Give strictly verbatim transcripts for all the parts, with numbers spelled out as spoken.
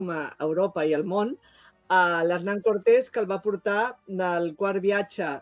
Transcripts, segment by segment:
a Europa i al món, a l'Hernán Cortés, que el va portar del quart viatge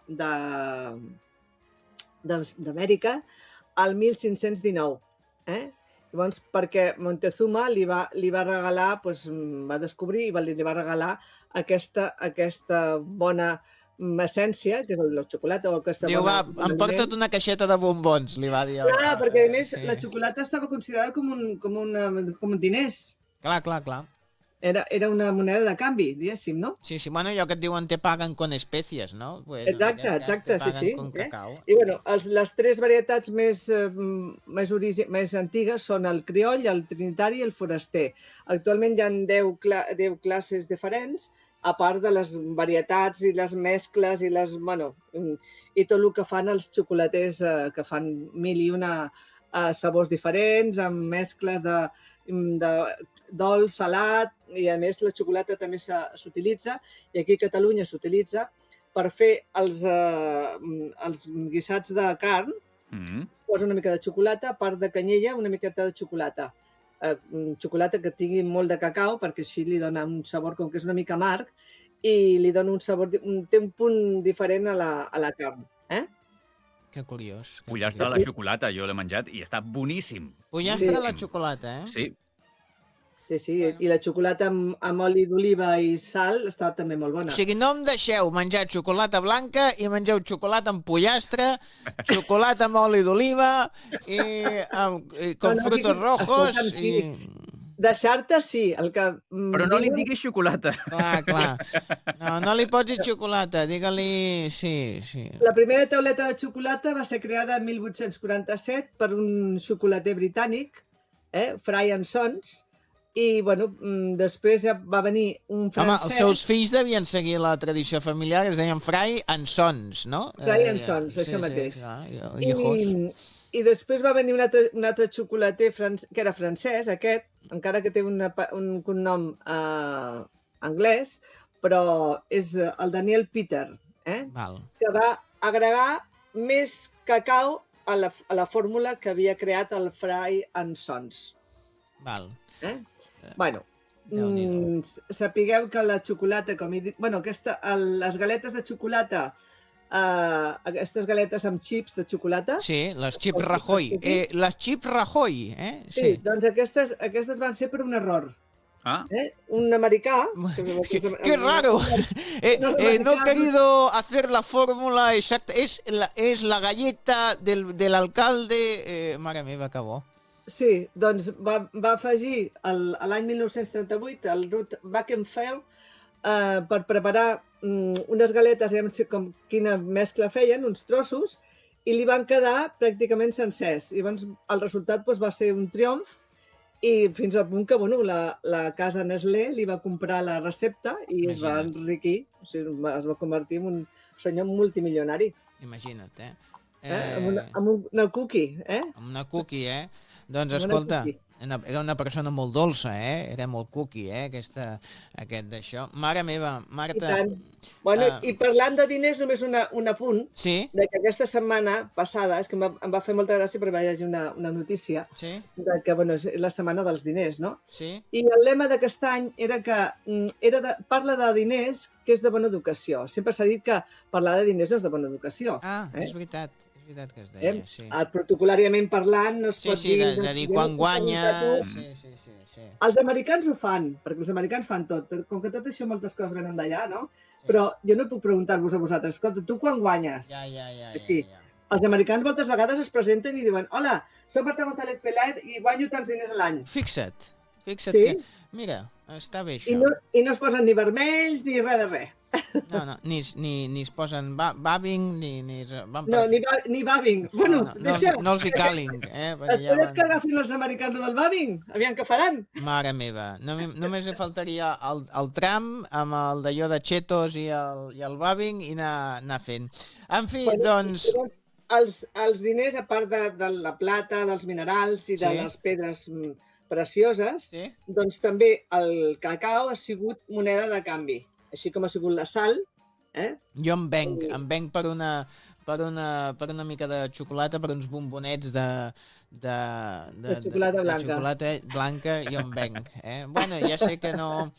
d'Amèrica al mil cinc-cents dinou. Eh? Llavors, perquè Montezuma li va, li va regalar, doncs, va descobrir i li va regalar aquesta, aquesta bona essència, que és la xocolata. O aquesta Diu, bona, va, em porta't una caixeta de bombons, li va dir. Clar, perquè a més sí. La xocolata estava considerada com un, com una, com un diners. Clar, clar, clar. Era, era una moneda de canvi, diguéssim, no? Sí, sí, bueno, allò que et diuen te paguen con especies, no? Pues, exacte, exacte, sí, sí. Con eh? cacau. I bueno, els, les tres varietats més, eh, més, origi, més antigues són el crioll, el trinitari i el foraster. Actualment hi ha deu, cla deu classes diferents, a part de les varietats i les mescles i les, bueno, i tot el que fan els xocolaters, eh, que fan mil i una eh, sabors diferents, amb mescles de, de dolç, salat, i a més la xocolata també s'utilitza, i aquí a Catalunya s'utilitza per fer els, eh, els guisats de carn, mm. es posa una mica de xocolata, a part de canyella, una miqueta de xocolata. Eh, xocolata que tingui molt de cacau, perquè així li dona un sabor, com que és una mica amarg, i li dona un sabor, té un punt diferent a la, a la carn. Eh? Que curiós. Pollastre a la xocolata, jo l'he menjat i està boníssim. Pollastre a la xocolata, eh? Sí. Sí, sí, i la xocolata amb, amb oli d'oliva i sal està també molt bona. O sigui, no em deixeu menjar xocolata blanca i mengeu xocolata amb pollastre, xocolata amb oli d'oliva i, amb, i com no, no, frutos rojos. Sí. I... Deixar-te, sí. El que, Però no li diguis xocolata. Clar, clar. No, no li pots dir xocolata, digue-li... Sí, sí. La primera tauleta de xocolata va ser creada en mil vuit-cents quaranta-set per un xocolater britànic, eh, Fry and Sons, i, bueno, després ja va venir un francès... Home, els seus fills devien seguir la tradició familiar, es deien Fry and Sons, no? Fry and Sons, eh, això sí, mateix. Sí, I, I després va venir un altre, un altre xocolater que era francès, aquest, encara que té una, un cognom eh, anglès, però és el Daniel Peter, eh? Val. Que va agregar més cacau a la, a la fórmula que havia creat el Fry and Sons. Val. Eh? Bueno, mm, sapigueu que la xocolata, com he dit... Bueno, aquesta, el, les galetes de xocolata, uh, aquestes galetes amb xips de xocolata... Sí, les xips Rajoy. Eh, les xips Rajoy, eh? Sí, sí, doncs aquestes, aquestes van ser per un error. Ah. ¿Eh? Un americà... ¡Qué, qué raro! eh, eh, no he querido hacer la fórmula exacta. Es la, es la galleta del, del alcalde... Eh, mare meva, que bo. Sí, doncs va, va afegir l'any mil nou-cents trenta-vuit el Ruth Wackenfeld eh, per preparar um, unes galetes, ja no sé com, quina mescla feien, uns trossos, i li van quedar pràcticament sencers. I llavors el resultat doncs, va ser un triomf, i fins al punt que bueno, la, la casa Nestlé li va comprar la recepta i Imagina't. Es va enriquir, o sigui, es va convertir en un senyor multimilionari. Imagina't, eh? eh? eh amb, una, amb una cookie, eh? Amb una cookie, eh? Doncs escolta, era una persona molt dolça, eh? Era molt cookie, eh? Aquesta, aquest d'això. Mare meva, Marta... I tant. Bueno, uh... i parlant de diners, només una, un apunt. Sí? De que aquesta setmana passada, és que em va, em va fer molta gràcia perquè va llegir una, una notícia, sí? De que, bueno, és la setmana dels diners, no? Sí. I el lema d'aquest any era que era de, parla de diners que és de bona educació. Sempre s'ha dit que parlar de diners no és de bona educació. Ah, eh? És veritat. Que es deia, eh? Sí. Protocolàriament parlant no es sí, pot sí, dir... De, de dir quan guanya... Sí, sí, sí, sí. Els americans ho fan, perquè els americans fan tot. Com que tot això moltes coses venen d'allà, no? Sí. Però jo no puc preguntar-vos a vosaltres, escolta, tu quan guanyes? Ja, ja, ja. Així. Ja, ja. Els americans moltes vegades es presenten i diuen hola, soc Marta González Peláez i guanyo tants diners a l'any. Fixa't, fixa't sí? que... Mira, està bé això. I no, I no es posen ni vermells ni res de res. No, no, ni, ni, ni es posen bàbing, ni... ni van no, ni, ba, ni bàbing. No, bueno, no, no, no, no els hi càling. Eh, Espera't ja van... que agafin els americans del bàbing. Aviam què faran. Mare meva. No, només li faltaria el, el tram amb el d'allò de Cheetos i el, i el bàbing i anar, anar fent. En fi, bueno, doncs... Els, els diners, a part de, de la plata, dels minerals i de sí? les pedres precioses, sí? doncs també el cacau ha sigut moneda de canvi. Així com ha sigut la sal, eh? Jo em venc, em venc per una, per una, per una mica de xocolata, per uns bombonets de, de, De xocolata blanca. De xocolata blanca i on venc. Eh? Bueno, ja sé que no,